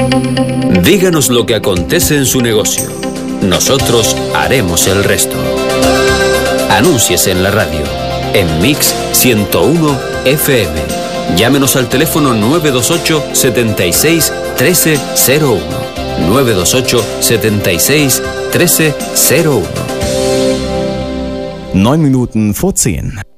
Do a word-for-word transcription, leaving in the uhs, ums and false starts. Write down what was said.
Díganos lo que acontece en su negocio. Nosotros haremos el resto. Anúnciese en la radio, en Mix ciento uno F M. Llámenos al teléfono nueve dos ocho, setenta y seis, trece cero uno. nueve dos ocho, setenta y seis, trece cero uno. Neun Minuten vor zehn.